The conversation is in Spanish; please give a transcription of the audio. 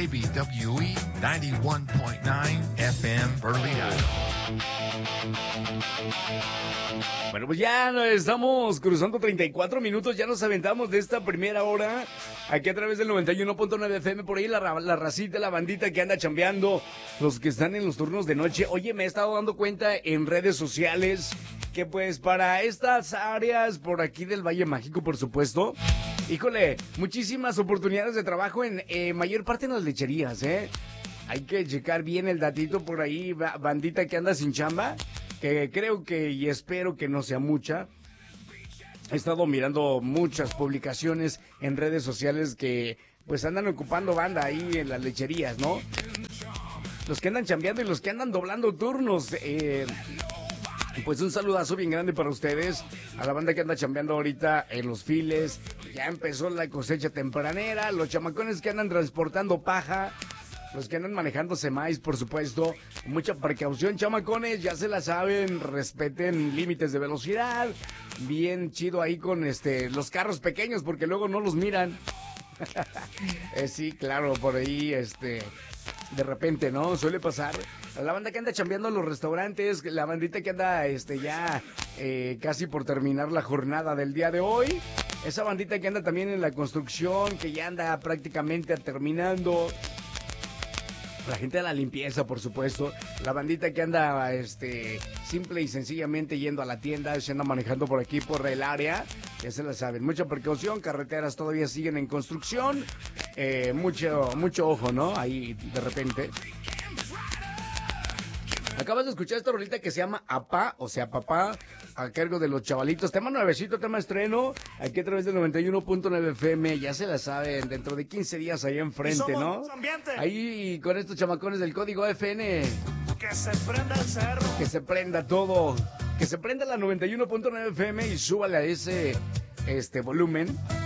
KBWE 91.9 FM Burley, Idaho. Bueno, pues ya estamos cruzando 34 minutos, ya nos aventamos de esta primera hora, aquí a través del 91.9 FM, por ahí la racita, la bandita que anda chambeando, los que están en los turnos de noche. Oye, me he estado dando cuenta en redes sociales que pues para estas áreas por aquí del Valle Mágico, por supuesto, híjole, muchísimas oportunidades de trabajo en mayor parte en las lecherías, ¿eh? Hay que checar bien el datito por ahí, bandita que anda sin chamba, que creo que y espero que no sea mucha. He estado mirando muchas publicaciones en redes sociales que pues andan ocupando banda ahí en las lecherías, ¿no? Los que andan chambeando y los que andan doblando turnos. Pues un saludazo bien grande para ustedes, a la banda que anda chambeando ahorita en los files. Ya empezó la cosecha tempranera, los chamacones que andan transportando paja, los que andan manejando semáis, por supuesto. Mucha precaución, chamacones, ya se la saben, respeten límites de velocidad. Bien chido ahí con los carros pequeños, porque luego no los miran. Sí, claro, por ahí, de repente, ¿no? Suele pasar. La banda que anda chambeando en los restaurantes, la bandita que anda, ya casi por terminar la jornada del día de hoy. Esa bandita que anda también en la construcción, que ya anda prácticamente terminando. La gente de la limpieza, por supuesto. La bandita que anda, simple y sencillamente yendo a la tienda, se anda manejando por aquí, por el área. Ya se la saben. Mucha precaución, carreteras todavía siguen en construcción. Mucho ojo, ¿no? Ahí, de repente. Acabas de escuchar esta rolita que se llama Apá, o sea, Papá, a cargo de los chavalitos. Tema nuevecito, tema estreno, aquí a través del 91.9 FM, ya se la saben, dentro de 15 días ahí enfrente, ¿no? Ahí con estos chamacones del código FN. Que se prenda el cerro. Que se prenda todo. Que se prenda la 91.9 FM y súbale a ese volumen.